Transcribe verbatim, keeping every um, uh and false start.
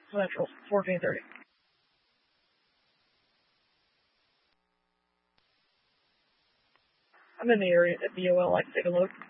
Central, fourteen thirty. I'm in the area at B O L. I can take a look.